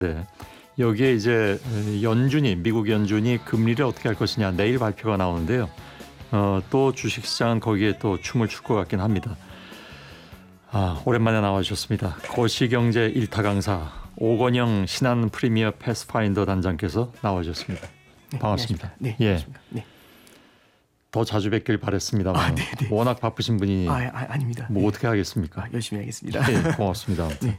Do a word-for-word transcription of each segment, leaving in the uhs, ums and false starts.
네. 여기에 이제 연준이 미국 연준이 금리를 어떻게 할 것이냐 내일 발표가 나오는데요. 어, 또 주식시장은 거기에 또 춤을 출 것 같긴 합니다. 아, 오랜만에 나와주셨습니다. 거시경제 일타 강사 오건영 신한 프리미어 패스파인더 단장께서 나와주셨습니다. 네, 반갑습니다. 네, 예. 네. 더 자주 뵙길 바랬습니다만 아, 네, 네. 워낙 바쁘신 분이 아, 아 아닙니다. 뭐 네. 어떻게 하겠습니까? 아, 열심히 하겠습니다. 네, 고맙습니다. 네.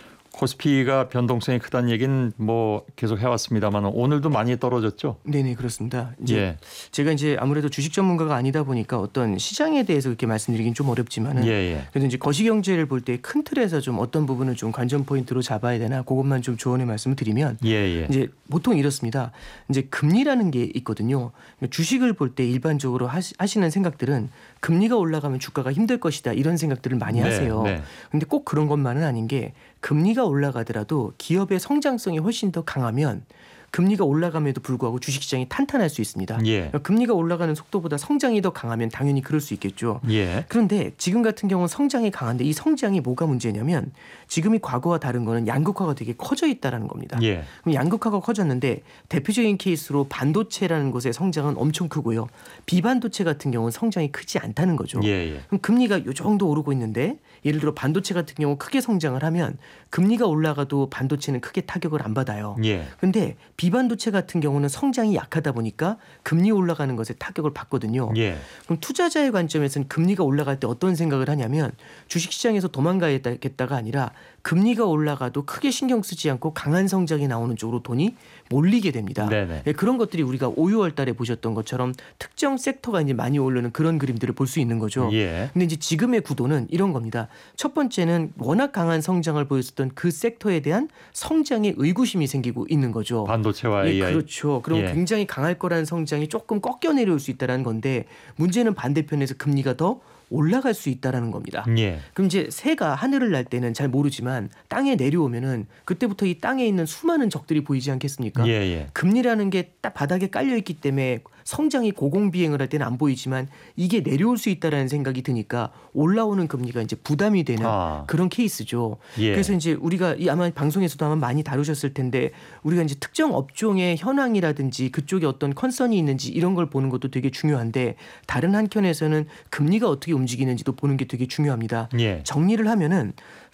코스피가 변동성이 크다는 얘기는 뭐 계속 해왔습니다만 오늘도 많이 떨어졌죠? 네네 그렇습니다. 이제 예. 제가 이제 아무래도 주식 전문가가 아니다 보니까 어떤 시장에 대해서 그렇게 말씀드리긴 좀 어렵지만은 예, 예. 그래도 이제 거시경제를 볼 때 큰 틀에서 좀 어떤 부분을 좀 관전 포인트로 잡아야 되나 그것만 좀 조언의 말씀을 드리면 예, 예. 이제 보통 이렇습니다. 이제 금리라는 게 있거든요. 주식을 볼 때 일반적으로 하시, 하시는 생각들은 금리가 올라가면 주가가 힘들 것이다 이런 생각들을 많이 네, 하세요. 네. 근데 꼭 그런 것만은 아닌 게 금리가 올라가더라도 기업의 성장성이 훨씬 더 강하면 금리가 올라감에도 불구하고 주식시장이 탄탄할 수 있습니다. 예. 그러니까 금리가 올라가는 속도보다 성장이 더 강하면 당연히 그럴 수 있겠죠. 예. 그런데 지금 같은 경우는 성장이 강한데 이 성장이 뭐가 문제냐면 지금이 과거와 다른 거는 양극화가 되게 커져 있다는 겁니다. 예. 그럼 양극화가 커졌는데 대표적인 케이스로 반도체라는 것의 성장은 엄청 크고요. 비반도체 같은 경우는 성장이 크지 않다는 거죠. 예, 예. 그럼 금리가 이 정도 오르고 있는데 예를 들어 반도체 같은 경우 크게 성장을 하면 금리가 올라가도 반도체는 크게 타격을 안 받아요. 예. 그런데 비반도체 같은 경우는 성장이 약하다 보니까 금리 올라가는 것에 타격을 받거든요. 예. 그럼 투자자의 관점에서는 금리가 올라갈 때 어떤 생각을 하냐면 주식시장에서 도망가야겠다가 아니라 금리가 올라가도 크게 신경 쓰지 않고 강한 성장이 나오는 쪽으로 돈이 몰리게 됩니다. 네네. 네, 그런 것들이 우리가 오유월 달에 보셨던 것처럼 특정 섹터가 이제 많이 오르는 그런 그림들을 볼 수 있는 거죠. 예. 근데 이제 지금의 구도는 이런 겁니다. 첫 번째는 워낙 강한 성장을 보였었던 그 섹터에 대한 성장에 의구심이 생기고 있는 거죠. 반도체와 예, 에이아이. 그렇죠. 그럼 예. 굉장히 강할 거라는 성장이 조금 꺾여 내려올 수 있다는 건데 문제는 반대편에서 금리가 더 올라갈 수 있다라는 겁니다. 예. 그럼 이제 새가 하늘을 날 때는 잘 모르지만 땅에 내려오면은 그때부터 이 땅에 있는 수많은 적들이 보이지 않겠습니까? 예, 예. 금리라는 게 딱 바닥에 깔려 있기 때문에 성장이 고공비행을 할 때는 안 보이지만 이게 내려올 수 있다라는 생각이 드니까 올라오는 금리가 이제 부담이 되는 아. 그런 케이스죠. 예. 그래서 이제 우리가 이 아마 방송에서도 아마 많이 다루셨을 텐데 우리가 이제 특정 업종의 현황이라든지 그쪽에 어떤 컨선이 있는지 이런 걸 보는 것도 되게 중요한데 다른 한켠에서는 금리가 어떻게 움직이는지도 보는 게 되게 중요합니다. 예. 정리를 하면은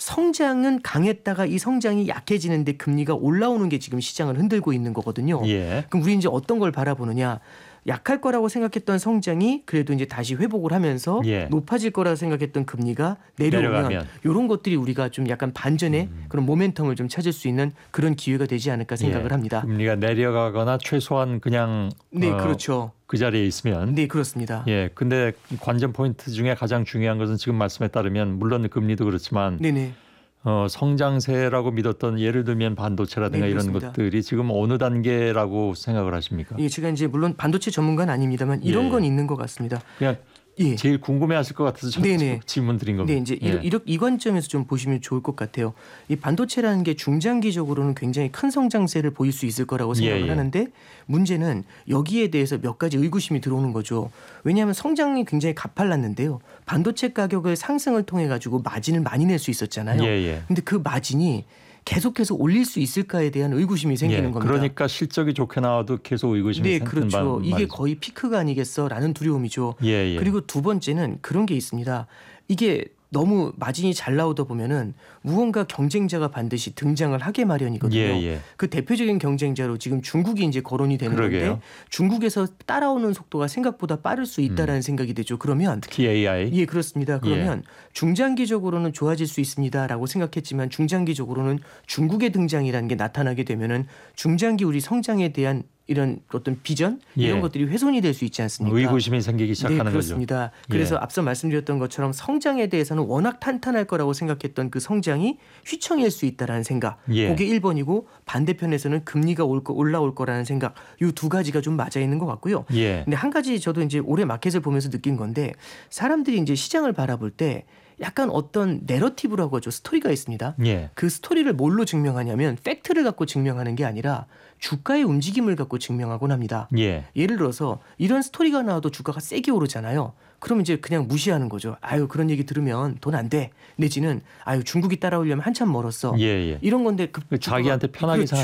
성장은 강했다가 이 성장이 약해지는데 금리가 올라오는 게 지금 시장을 흔들고 있는 거거든요. 예. 그럼 우리 이제 어떤 걸 바라보느냐? 약할 거라고 생각했던 성장이 그래도 이제 다시 회복을 하면서 예. 높아질 거라고 생각했던 금리가 내려오면 내려가면. 이런 것들이 우리가 좀 약간 반전의 음. 그런 모멘텀을 좀 찾을 수 있는 그런 기회가 되지 않을까 생각을 예. 합니다. 금리가 내려가거나 최소한 그냥 네, 어, 그렇죠. 그 자리에 있으면. 네, 그렇습니다. 예. 근데 관전 포인트 중에 가장 중요한 것은 지금 말씀에 따르면 물론 금리도 그렇지만 네네. 어, 성장세라고 믿었던 예를 들면 반도체라든가 네, 이런 그렇습니다. 것들이 지금 어느 단계라고 생각을 하십니까? 예, 제가 이제 물론 반도체 전문가는 아닙니다만 이런 예. 건 있는 것 같습니다. 그냥 예. 제일 궁금해하실 것 같아서 저 네네. 질문 드린 겁니다. 네, 이제 예. 이, 이 관점에서 좀 보시면 좋을 것 같아요. 이 반도체라는 게 중장기적으로는 굉장히 큰 성장세를 보일 수 있을 거라고 생각을 예, 예. 하는데 문제는 여기에 대해서 몇 가지 의구심이 들어오는 거죠. 왜냐하면 성장이 굉장히 가팔랐는데요. 반도체 가격을 상승을 통해 가지고 마진을 많이 낼 수 있었잖아요. 예, 예. 근데 그 마진이 계속해서 올릴 수 있을까에 대한 의구심이 생기는 예, 겁니다. 그러니까 실적이 좋게 나와도 계속 의구심이 네, 생기는 그렇죠. 말- 이게 말이죠. 거의 피크가 아니겠어라는 두려움이죠. 예, 예. 그리고 두 번째는 그런 게 있습니다. 이게 너무 마진이 잘 나오다 보면은 무언가 경쟁자가 반드시 등장을 하게 마련이거든요. 예, 예. 그 대표적인 경쟁자로 지금 중국이 이제 거론이 되는 그러게요. 건데 중국에서 따라오는 속도가 생각보다 빠를 수 있다라는 생각이 되죠. 그러면 특히 에이아이. 예, 그렇습니다. 그러면 중장기적으로는 좋아질 수 있습니다라고 생각했지만 중장기적으로는 중국의 등장이라는 게 나타나게 되면은 중장기 우리 성장에 대한 이런 어떤 비전 이런 예. 것들이 훼손이 될 수 있지 않습니까? 의구심이 생기기 네, 시작하는 거죠. 그렇습니다. 그래서 예. 앞서 말씀드렸던 것처럼 성장에 대해서는 워낙 탄탄할 거라고 생각했던 그 성장이 휘청일 수 있다라는 생각. 예. 그게 일 번이고 반대편에서는 금리가 올 거, 올라올 거라는 생각. 이 두 가지가 좀 맞아 있는 것 같고요. 예. 근데 한 가지 저도 이제 올해 마켓을 보면서 느낀 건데 사람들이 이제 시장을 바라볼 때 약간 어떤 내러티브라고 하죠. 스토리가 있습니다. 예. 그 스토리를 뭘로 증명하냐면 팩트를 갖고 증명하는 게 아니라 주가의 움직임을 갖고 증명하곤 합니다. 예. 예를 들어서 이런 스토리가 나와도 주가가 세게 오르잖아요. 그러면 이제 그냥 무시하는 거죠. 아유 그런 얘기 들으면 돈 안 돼. 내지는 아유 중국이 따라오려면 한참 멀었어. 예, 예. 이런 건데 급 자기한테 편하게 그렇죠.